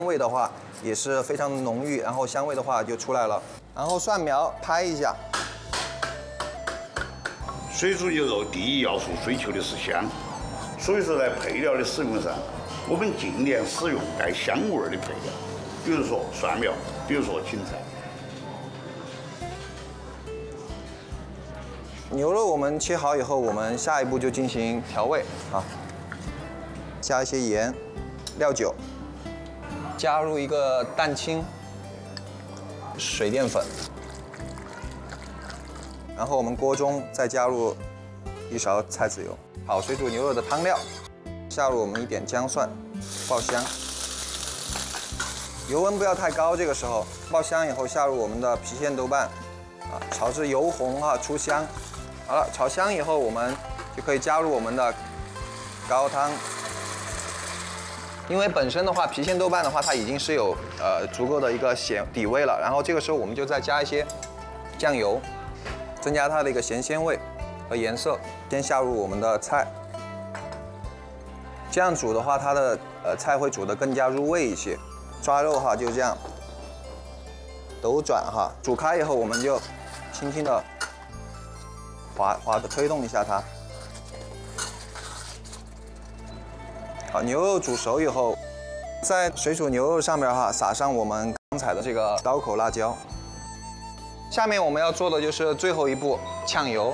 味的话也是非常浓郁，然后香味的话就出来了。然后蒜苗拍一下。 水煮牛肉第一要素追求的是香，所以说在配料的使用上，我们尽量使用带香味的配料，比如说蒜苗，比如说芹菜。 牛肉我们切好以后，我们下一步就进行调味啊，加一些盐、料酒，加入一个蛋清、水淀粉。 然后我们锅中再加入1勺菜籽油，好水煮牛肉的汤料，下入我们一点姜蒜，爆香。油温不要太高，这个时候爆香以后下入我们的郫县豆瓣，啊，炒至油红哈出香。好了，炒香以后我们就可以加入我们的高汤。因为本身的话，郫县豆瓣的话，它已经是有足够的一个咸底味了，然后这个时候我们就再加一些酱油。 增加它的一个咸鲜味和颜色。先下入我们的菜，这样煮的话，它的菜会煮得更加入味一些。抓肉哈就这样斗转哈，煮开以后我们就轻轻的滑的推动一下它。好，牛肉煮熟以后，在水煮牛肉上面哈撒上我们刚才的这个刀口辣椒。 下面我们要做的就是最后一步，炝油。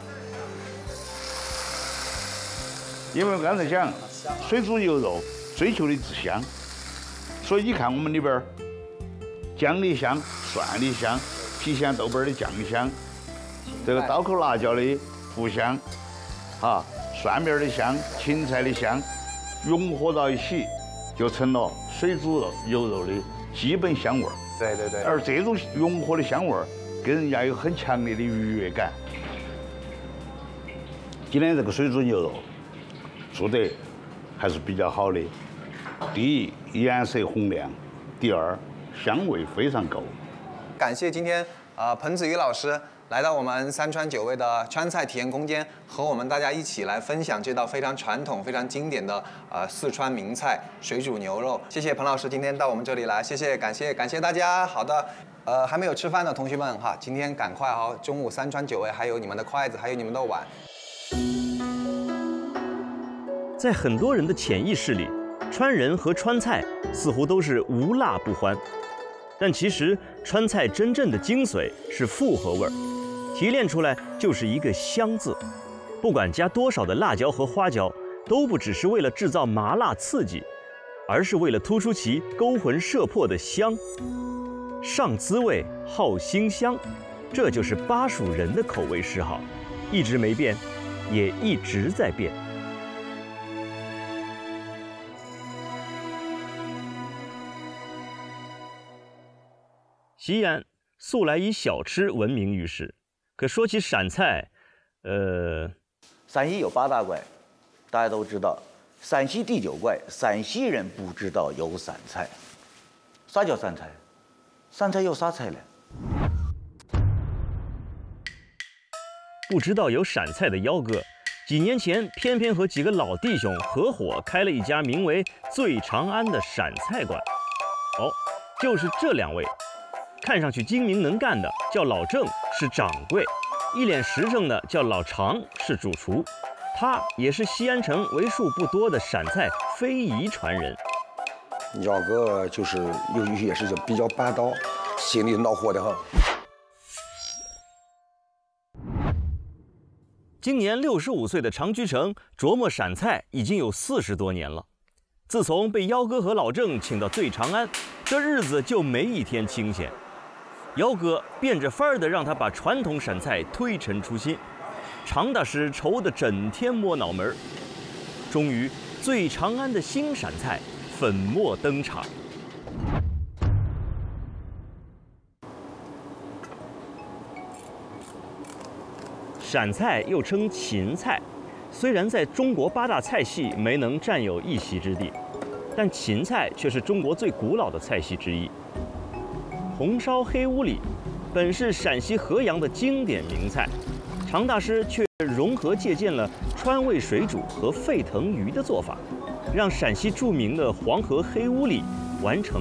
因为刚才讲水煮牛肉追求的是香，所以你看我们里边姜的香、蒜的香、郫县豆瓣的酱香，这个刀口辣椒的胡香，啊，蒜苗的香、芹菜的香，融合到一起，就成了水煮牛肉的基本香味儿。 对对对。 而这种融合的香味儿。 给人家有很强烈的愉悦感。今天这个水煮牛肉做得还是比较好的。第一，颜色红亮；第二，香味非常够。 感谢今天彭子瑜老师来到我们三川酒味的川菜体验空间，和我们大家一起来分享这道非常传统、非常经典的四川名菜水煮牛肉。谢谢彭老师今天到我们这里来，谢谢，感谢大家。好的。 还没有吃饭的同学们哈，今天赶快哈，中午三川酒味还有你们的筷子，还有你们的碗。 在很多人的潜意识里，川人和川菜似乎都是无辣不欢，但其实川菜真正的精髓是复合味儿，提炼出来就是一个香字。不管加多少的辣椒和花椒，都不只是为了制造麻辣刺激，而是为了突出其勾魂摄魄的香。 上滋味，后辛香，这就是巴蜀人的口味嗜好，一直没变，也一直在变。西安素来以小吃闻名于世，可说起陕菜， 陕西有8大怪，大家都知道。陕西第9怪，陕西人不知道有陕菜。啥叫陕菜？ 陕菜有啥菜呢？ 不知道有陕菜的幺哥，几年前偏偏和几个老弟兄合伙开了一家名为“醉长安”的陕菜馆。哦，就是这2位，看上去精明能干的叫老郑是掌柜，一脸实诚的叫老常是主厨。他也是西安城为数不多的陕菜非遗传人。 幺哥就是由于也是比较霸道，心里恼火的很。 今年65岁的常居成琢磨陕菜已经有40多年了。自从被幺哥和老郑请到醉长安，这日子就没一天清闲。幺哥变着法儿的让他把传统陕菜推陈出新，常大师愁得整天摸脑门儿。终于，醉长安的新陕菜 粉墨登场。陕菜又称秦菜，虽然在中国8大菜系没能占有一席之地，但秦菜却是中国最古老的菜系之一。红烧黑乌里本是陕西合阳的经典名菜，常大师却融合借鉴了川味水煮和沸腾鱼的做法，让陕西著名的黄河黑乌里完成